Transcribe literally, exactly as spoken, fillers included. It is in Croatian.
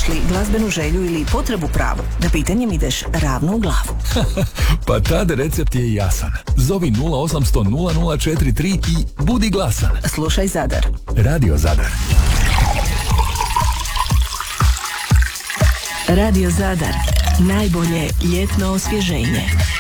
li glazbenu želju ili potrebu pravu? Da pitanjem ideš ravno u glavu. Pa tad recept je jasan. Zovi nula osam sto nula nula četiri tri i budi glasan. Slušaj Zadar. Radio Zadar. Radio Zadar. Najbolje ljetno osvježenje.